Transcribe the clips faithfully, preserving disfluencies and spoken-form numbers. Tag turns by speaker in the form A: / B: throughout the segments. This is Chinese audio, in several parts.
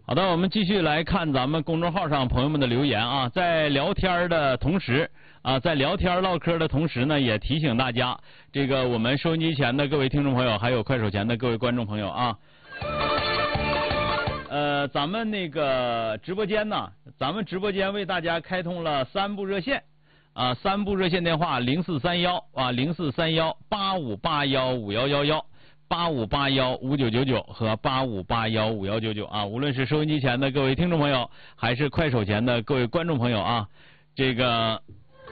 A: 好的，我们继续来看咱们公众号上朋友们的留言啊，在聊天的同时啊，在聊天唠嗑的同时呢，也提醒大家，这个我们收音机前的各位听众朋友，还有快手前的各位观众朋友啊，呃，咱们那个直播间呢，咱们直播间为大家开通了三部热线啊，三部热线电话零四三幺啊零四三幺八五八幺五幺幺幺。八五八幺五九九九和八五八幺五幺九九啊，无论是收音机前的各位听众朋友，还是快手前的各位观众朋友啊，这个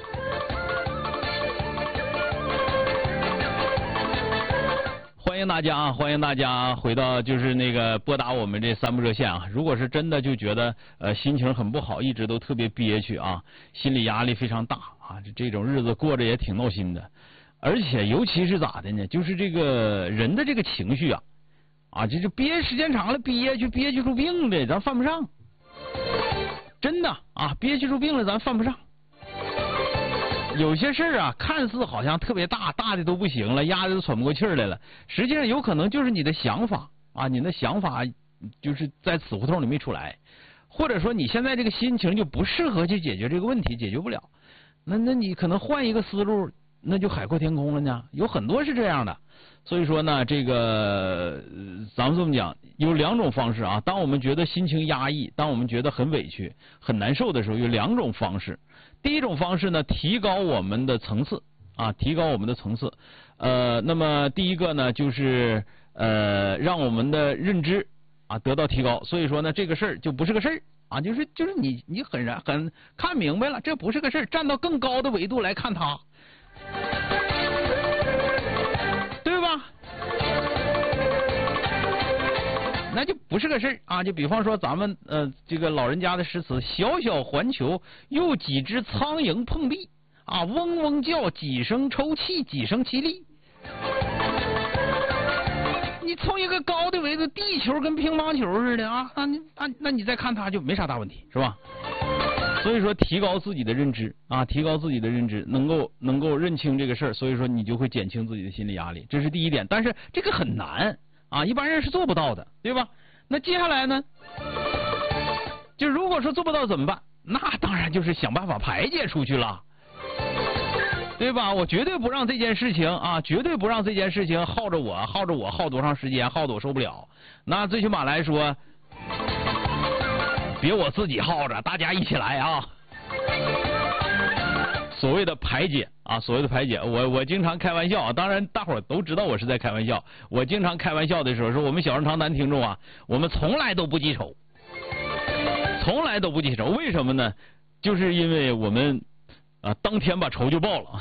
A: 欢迎大家啊，欢迎大家回到就是那个拨打我们这三部热线啊。如果是真的就觉得呃心情很不好，一直都特别憋屈啊，心理压力非常大啊，这这种日子过着也挺闹心的。而且尤其是咋的呢？就是这个人的这个情绪啊，啊，这就憋时间长了，憋屈憋屈出病的，咱犯不上。真的啊，憋屈出病了，咱犯不上。有些事儿啊，看似好像特别大，大的都不行了，压的都喘不过气儿来了。实际上有可能就是你的想法啊，你的想法就是在死胡同里没出来，或者说你现在这个心情就不适合去解决这个问题，解决不了。那那你可能换一个思路。那就海阔天空了呢，有很多是这样的，所以说呢，这个咱们这么讲，有两种方式啊。当我们觉得心情压抑，当我们觉得很委屈、很难受的时候，有两种方式。第一种方式呢，提高我们的层次啊，提高我们的层次。呃，那么第一个呢，就是呃，让我们的认知啊得到提高。所以说呢，这个事儿就不是个事儿啊，就是就是你你很然很看明白了，这不是个事儿，站到更高的维度来看它。对吧？那就不是个事儿啊！就比方说咱们呃这个老人家的诗词：小小环球，有几只苍蝇碰壁啊，嗡嗡叫，几声抽泣，几声凄厉。你从一个高的维度，地球跟乒乓球似的啊，那你那那你再看它就没啥大问题，是吧？所以说，提高自己的认知啊，提高自己的认知，能够能够认清这个事儿，所以说你就会减轻自己的心理压力，这是第一点。但是这个很难啊，一般人是做不到的，对吧？那接下来呢，就如果说做不到怎么办？那当然就是想办法排解出去了，对吧？我绝对不让这件事情啊，绝对不让这件事情耗着我，耗着我，耗多长时间，耗得我受不了。那最起码来说。别我自己耗着，大家一起来啊！所谓的排解啊，所谓的排解，我我经常开玩笑啊，当然大伙儿都知道我是在开玩笑。我经常开玩笑的时候说，我们小人长谈听众啊，我们从来都不记仇，从来都不记仇。为什么呢？就是因为我们啊，当天把仇就报了。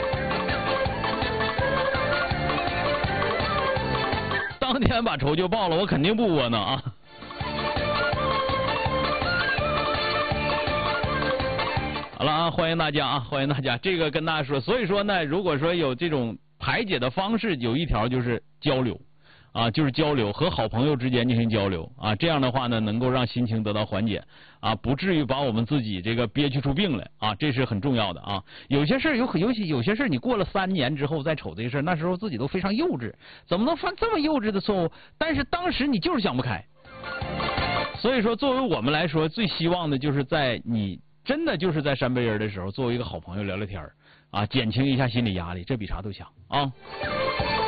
A: 当天把仇就报了，我肯定不窝囊啊。好了啊，欢迎大家啊，欢迎大家。这个跟大家说，所以说呢，如果说有这种排解的方式，有一条就是交流啊，就是交流，和好朋友之间进行交流啊，这样的话呢，能够让心情得到缓解啊，不至于把我们自己这个憋屈出病来啊，这是很重要的啊。有些事儿有尤其有些事儿，你过了三年之后再瞅这个事儿，那时候自己都非常幼稚，怎么能犯这么幼稚的错误？但是当时你就是想不开。所以说，作为我们来说，最希望的就是在你。真的就是在山背人的时候，作为一个好朋友聊聊天啊，减轻一下心理压力，这比啥都强啊。